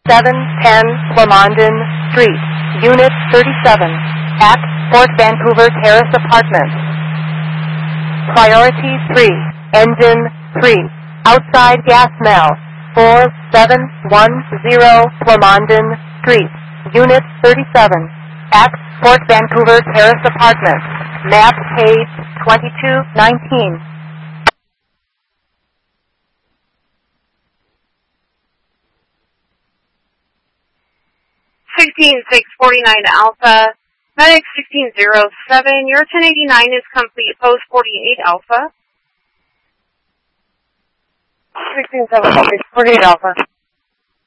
710 Lamondon Street, Unit 37, at Port Vancouver Terrace Apartments. Priority 3, Engine 3, outside gas smell, 4710 Lamondon Street, Unit 37, at Port Vancouver Terrace Apartments. Map page 2219. 16649 Alpha, Medic 1607, your 1089 is complete, post 48 Alpha. 167, 48 Alpha.